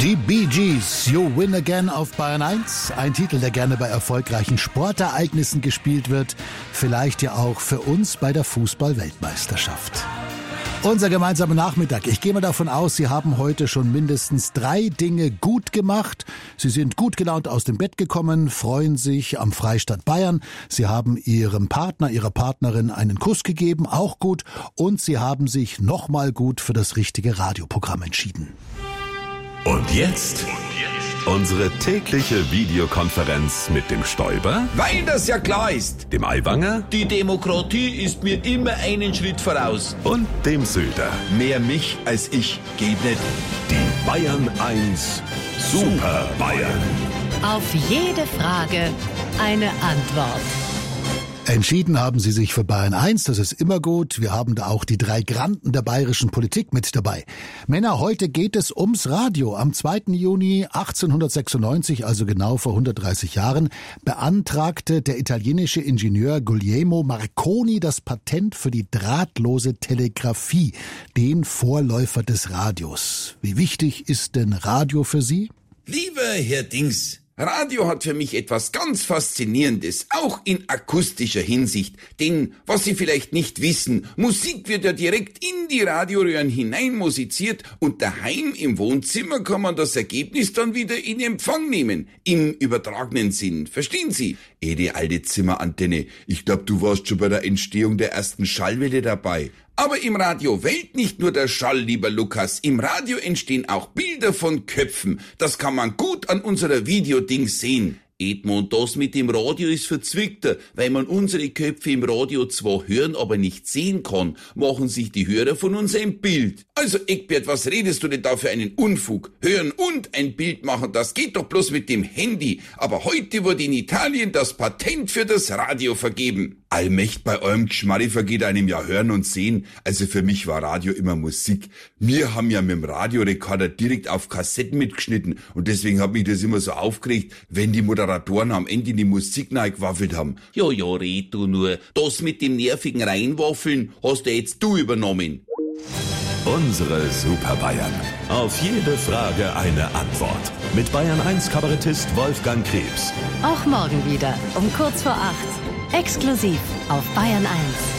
Die Bee Gees, You Win Again auf Bayern 1. Ein Titel, der gerne bei erfolgreichen Sportereignissen gespielt wird. Vielleicht ja auch für uns bei der Fußball-Weltmeisterschaft. Unser gemeinsamer Nachmittag. Ich gehe mal davon aus, Sie haben heute schon mindestens 3 Dinge gut gemacht. Sie sind gut gelaunt aus dem Bett gekommen, freuen sich am Freistaat Bayern. Sie haben Ihrem Partner, Ihrer Partnerin einen Kuss gegeben, auch gut. Und Sie haben sich nochmal gut für das richtige Radioprogramm entschieden. Und jetzt unsere tägliche Videokonferenz mit dem Stoiber, weil das ja klar ist. dem Aiwanger Die Demokratie ist mir immer einen Schritt voraus. und dem Söder. Mehr mich als ich geht nicht. Die Bayern 1 Super Bayern. Auf jede Frage eine Antwort. Entschieden haben Sie sich für Bayern 1, das ist immer gut. Wir haben da auch die 3 Granden der bayerischen Politik mit dabei. Männer, heute geht es ums Radio. Am 2. Juni 1896, also genau vor 130 Jahren, beantragte der italienische Ingenieur Guglielmo Marconi das Patent für die drahtlose Telegrafie, den Vorläufer des Radios. Wie wichtig ist denn Radio für Sie? Lieber Herr Dings, Radio hat für mich etwas ganz Faszinierendes, auch in akustischer Hinsicht. Denn, was Sie vielleicht nicht wissen, Musik wird ja direkt in die Radioröhren hinein musiziert und daheim im Wohnzimmer kann man das Ergebnis dann wieder in Empfang nehmen. Im übertragenen Sinn, verstehen Sie? Die alte Zimmerantenne, ich glaub, du warst schon bei der Entstehung der ersten Schallwelle dabei. Aber im Radio Welt nicht nur der Schall, lieber Lukas. Im Radio entstehen auch Bilder von Köpfen. Das kann man gut an unserer Videodings sehen. Edmund, das mit dem Radio ist verzwickter, weil man unsere Köpfe im Radio zwar hören, aber nicht sehen kann, machen sich die Hörer von uns ein Bild. Also Eckbert, was redest du denn da für einen Unfug? Hören und ein Bild machen, das geht doch bloß mit dem Handy. Aber heute wurde in Italien das Patent für das Radio vergeben. Allmächt, bei eurem Geschmarri vergeht einem ja Hören und Sehen. Also für mich war Radio immer Musik. Wir haben ja mit dem Radiorekorder direkt auf Kassetten mitgeschnitten und deswegen hat mich das immer so aufgeregt, wenn die Moderatoren am Ende die Musik reingewaffelt haben. Ja, red du nur. Das mit dem nervigen Reinwaffeln hast ja jetzt du übernommen. Unsere Super Bayern. Auf jede Frage eine Antwort. Mit Bayern 1 Kabarettist Wolfgang Krebs. Auch morgen wieder um kurz vor 8. Exklusiv auf Bayern 1.